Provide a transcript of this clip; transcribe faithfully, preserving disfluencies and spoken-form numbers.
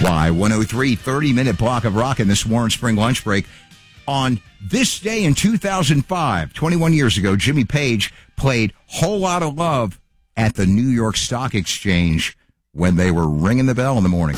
Y one oh three, thirty-minute block of rock in this Warren Spring lunch break. On this day in two thousand five, twenty-one years ago, Jimmy Page played Whole Lotta Love at the New York Stock Exchange when they were ringing the bell in the morning.